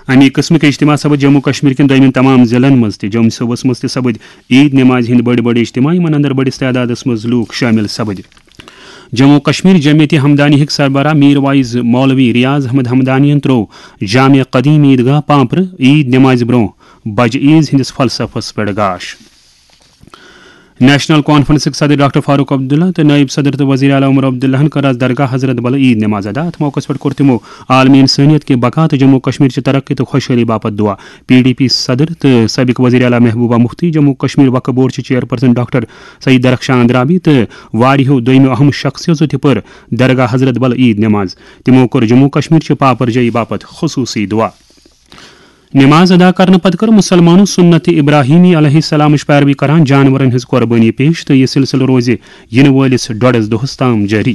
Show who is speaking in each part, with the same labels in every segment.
Speaker 1: امی قسمک اجتماع سپد جموں کشمیر کن دویمن تمام ضلع مز جوم صوبس مز سپد عید نماز ہند بڑ اجتماع یمن اندر بڑس تعداد مز لوک شامل سپد جموں کشمیر جمعیت ہمدانی ہک سربراہ میر وائز مولوی ریاض احمد ہمدانی ترو جامع قدیم عیدگاہ پامپر عید نماز برو بج عیز ہندس فلسفس پہ گاش نیشنل کانفرنسک صدر ڈاکٹر فاروق عبداللہ تو نائب صدر تو وزیر اعلیٰ عمر عبداللہ کر آز درگاہ حضرت بل عید نماز ادا ات موقع پہ کور تمو عالمی انسانیت کے بقا تو جموں کشمیر چہ ترقی تو خوشحالی باپت دعا پی ڈی پی صدر تو سابق وزیر اعلیٰ محبوبہ مفتی جموں کشمیر وقف بورڈ چہ چیئرپرسن ڈاکٹر سعید درخشان اندرابی تو واریہو دویمو اہم شخصیتو تہ پر درگاہ حضرت بل عید نماز تمو کور جموں کشمیر چہ پاپر جائی باپت خصوصی دعا نماز ادا کرنے پتہ کر مسلمانوں سنت ابراہیمی علیہ السلام پیروی کران جانورن ہز قربانی پیش تو یہ سلسلہ روز ین ولس ڈوڑس دہس تام جاری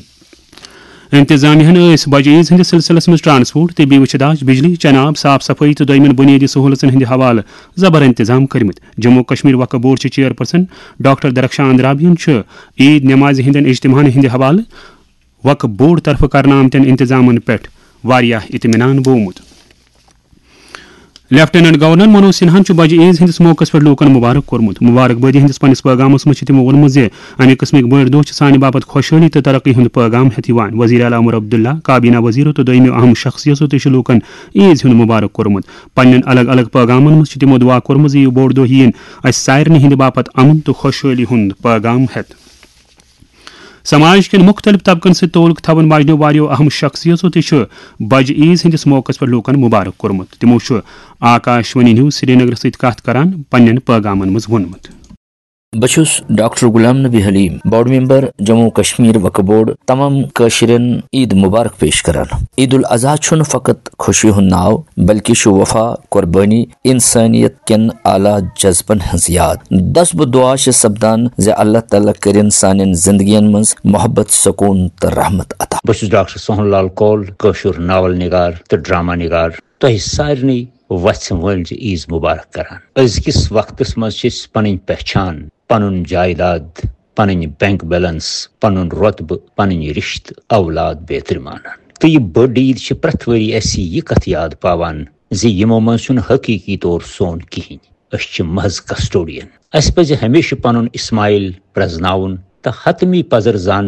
Speaker 1: انتظامیہ بج عیز ہندس سلسلس مز ٹرانسپورٹ تو بیوچ داش بجلی چناب صاف صفائی تو دویمن بنیادی سہولتن ہند حوالہ زبر انتظام کرمت جموں کشمیر وقف بورڈ چہ چیئرپرسن ڈاکٹر درخشان اندرابین عید نماز ہندن اجتماع ہند حوالہ وقف بورڈ طرف کرنا آمتن انتظامن پہ واریاہ اطمینان بومت لیفٹیننٹ گورنر منوج سنہا بج عیز ہندس موقع پہ لوکن مبارک کورمت مبارک بادی ہندس پنس پیغامس مز تمو وونمت زِ امہ قسمک بڑ دہ سانہ باپت خوشحالی تو ترقی ہند پیغام ہتھ یوان وزیر اعلیٰ عمر عبداللہ کابینہ وزیرو تو دویمو اہم شخصیتو تہ لوکن عیز ہند مبارک کورمت پنن الگ الگ پیغامن مز تمو دعا کورمت زِ یہ بوڑ دہ ین اس سارنی ہند باپت امن تو خوشحالی ہند پیغام ہتھ سماج کن مختلف طبقن سے تعلق تھون واجنو واریو اہم شخصیتو تہ بج عیز ہندس موقع پہ لوکن مبارک کورمت تمو آکاشوانی نیوز سری نگر ست کت کران پنن پیغامن مز وونمت
Speaker 2: بچھس ڈاکٹر غلام نبی حلیم بورڈ ممبر جموں کشمیر وقف بورڈ تمام کاشرین عید مبارک پیش کران عید الاضحیٰ چھن فقط خوشی ہند ناو بلکہ وفا قربانی انسانیت کن اعلیٰ جذبن ہز یاد دس بہ دعا سپدان ز اللہ تعالیٰ کرن سانن زندگین مز محبت سکون تو رحمت عطا
Speaker 3: بس ڈاکٹر سوہن لال کول کاشر ناول نگار تو ڈرامہ نگار تہ سارنی وژھ ول عیز مبارک کران ازکس وقتس مز پن پہچان پن جائیداد پن بینک بیلنس پن رتبہ پن رشتہ اولاد بہتر مانان تو یہ بڑ عید پریت وری اس یہ کت یاد پاوان زِ یمو مز حقیقی طور سون کہین اس محض کسٹوڈین اس پزِ ہمیشہ پن اسمائل پرزناون تو حتمی پزر زان